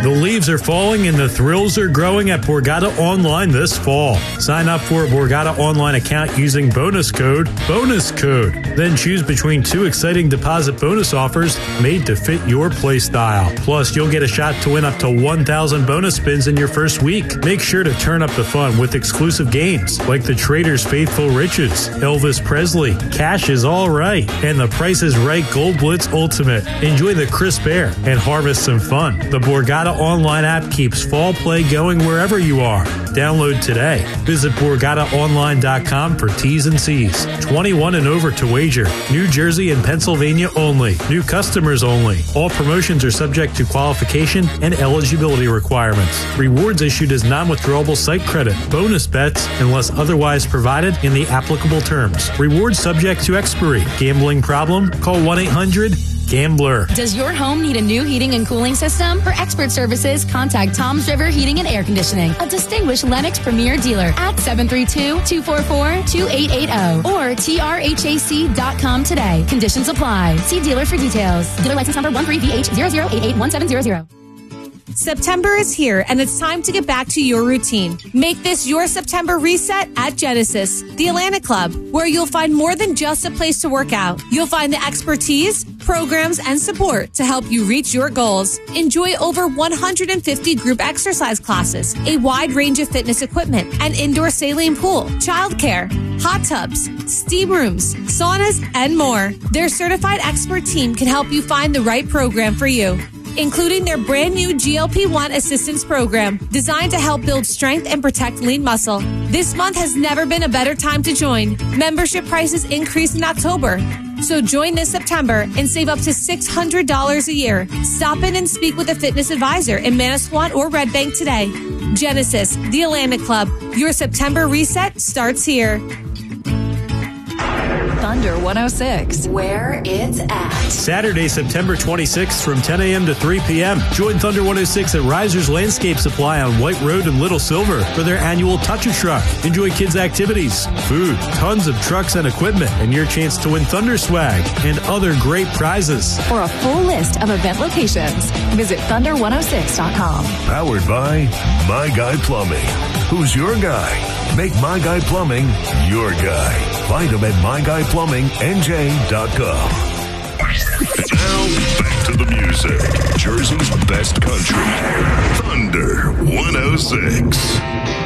The leaves are falling and the thrills are growing at Borgata Online this fall. Sign up for a Borgata Online account using bonus code BONUSCODE. Then choose between 2 exciting deposit bonus offers made to fit your play style. Plus, you'll get a shot to win up to 1,000 bonus spins in your first week. Make sure to turn up the fun with exclusive games like the Trader's Faithful Riches, Elvis Presley, Cash is All Right, and the Price is Right Gold Blitz Ultimate. Enjoy the crisp air and harvest some fun. The Borgata Online app keeps fall play going wherever you are. Download today. Visit BorgataOnline.com for T's and C's. 21 and over to wager. New Jersey and Pennsylvania only. New customers only. All promotions are subject to qualification and eligibility requirements. Rewards issued as non-withdrawable site credit. Bonus bets unless otherwise provided in the applicable terms. Rewards subject to expiry. Gambling problem? Call 1-800-GAMBLER. Does your home need a new heating and cooling system? For expert services, contact Tom's River Heating and Air Conditioning, a distinguished Lennox Premier dealer at 732-244-2880 or trhac.com today. Conditions apply. See dealer for details. Dealer license number 13VH00881700. September is here, and it's time to get back to your routine. Make this your September reset at Genesis, the Atlanta Club, where you'll find more than just a place to work out. You'll find the expertise, programs, and support to help you reach your goals. Enjoy over 150 group exercise classes, a wide range of fitness equipment, an indoor saline pool, childcare, hot tubs, steam rooms, saunas, and more. Their certified expert team can help you find the right program for you, including their brand new GLP-1 assistance program designed to help build strength and protect lean muscle. This month has never been a better time to join. Membership prices increase in October, so join this September and save up to $600 a year. Stop in and speak with a fitness advisor in Manasquan or Red Bank today. Genesis, the Atlanta Club. Your September reset starts here. Thunder 106, where it's at. Saturday, September 26th from 10 a.m. to 3 p.m. Join Thunder 106 at Risers Landscape Supply on White Road in Little Silver for their annual Touch a Truck. Enjoy kids' activities, food, tons of trucks and equipment, and your chance to win Thunder Swag and other great prizes. For a full list of event locations, visit thunder106.com. Powered by My Guy Plumbing. Who's your guy? Make My Guy Plumbing your guy. Find them at myguyplumbingnj.com. Now back to the music. Jersey's best country. Thunder 106.